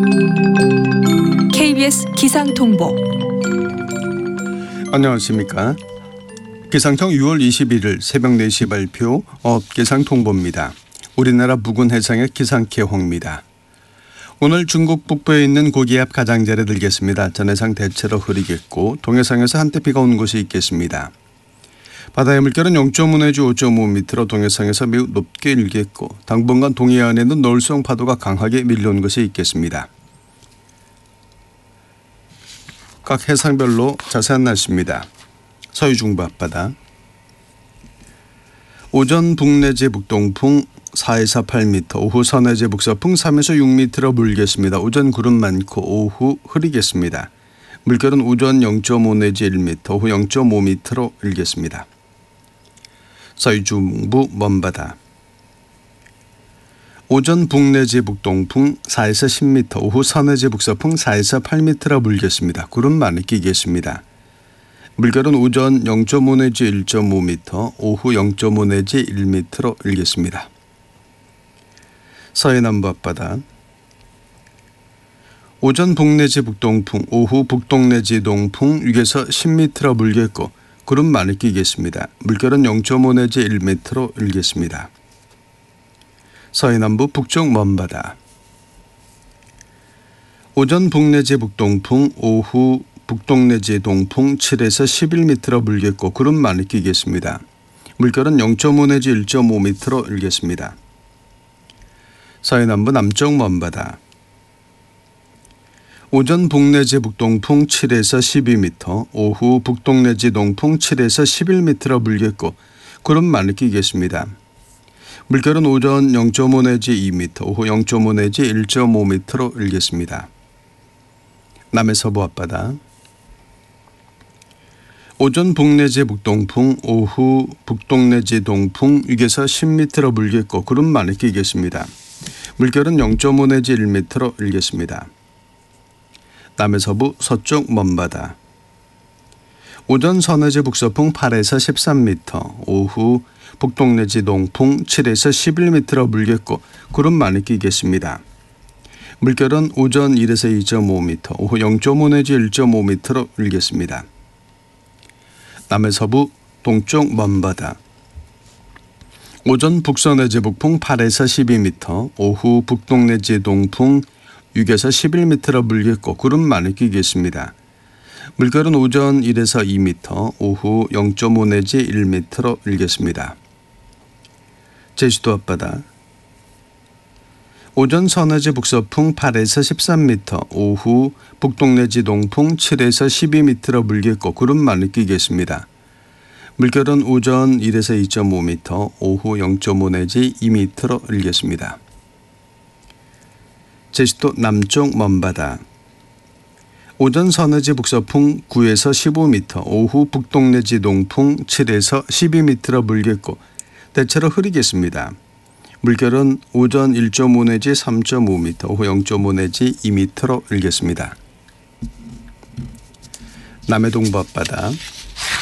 KBS 기상통보. 안녕하십니까. 기상청 6월 21일 새벽 4시 발표 기상통보입니다. 우리나라 부근 해상의 기상캐홍입니다. 오늘 중국 북부에 있는 고기압 가장자리에 들겠습니다. 전해상 대체로 흐리겠고 동해상에서 한때 비가 온 곳이 있겠습니다. 바다의 물결은 0.5 내지 5.5m로 동해상에서 매우 높게 일겠고 당분간 동해안에는 노을성 파도가 강하게 밀려온 곳이 있겠습니다. 각 해상별로 자세한 날씨입니다. 서해중부 앞바다 오전 북내제 북동풍 4에서 8m, 오후 서내제 북서풍 3에서 6m로 불겠습니다. 오전 구름 많고 오후 흐리겠습니다. 물결은 오전 0.5 내지 1m, 오후 0.5m로 일겠습니다. 서해중부 먼바다 오전 북내제 북동풍 4에서 10m, 오후 서내제 북서풍 4에서 8m로 불겠습니다. 구름 많이 끼겠습니다. 물결은 오전 0.5 내지 1.5m, 오후 0.5 내지 1m로 일겠습니다. 서해남부 앞바다 오전 북내지 북동풍, 오후 북동내지 동풍 6에서 10m로 불겠고 구름 많이 끼겠습니다. 물결은 0.5 내지 1m로 일겠습니다. 서해남부 북쪽 먼바다 오전 북내지 북동풍, 오후 북동내지 동풍 7에서 11m로 불겠고 구름 많이 끼겠습니다. 물결은 0.5 내지 1.5m로 일겠습니다. 서해남부 남쪽 먼바다 오전 북내지 북동풍 7에서 12m, 오후 북동내지 동풍 7에서 11m로 불겠고 구름 많이 끼겠습니다. 물결은 오전 0.5 내지 2m, 오후 0.5 내지 1.5m로 일겠습니다. 남해 서부 앞바다 오전 북내지 북동풍, 오후 북동내지 동풍 6에서 10m로 불겠고 구름 많이 끼겠습니다. 물결은 0.5 내지 1m로 일겠습니다. 남해 서부 서쪽 먼바다 오전 서내지 북서풍 8에서 13m, 오후 북동내지 동풍 7에서 11m로 불겠고 구름 많이 끼겠습니다. 물결은 오전 1에서 2.5m, 오후 0.5 내지 1.5m로 일겠습니다. 남해 서부 동쪽 먼바다 오전 북서내지 북풍 8에서 12m, 오후 북동내지 동풍 6에서 11m로 불겠고 구름 많이 끼겠습니다. 물결은 오전 1에서 2m, 오후 0.5 내지 1m로 일겠습니다. 제주도 앞바다 오전 서내지 북서풍 8에서 13m, 오후 북동내지 동풍 7에서 12m로 불겠고 구름 많이 끼겠습니다. 물결은 오전 1에서 2.5m, 오후 0.5 내지 2m로 일겠습니다. 제주도 남쪽 먼바다 오전 서내지 북서풍 9에서 15m, 오후 북동내지 동풍 7에서 12m로 불겠고 대체로 흐리겠습니다. 물결은 오전 1.5 내지 3.5m, 오후 0.5 내지 2m로 일겠습니다. 남해 동부 앞바다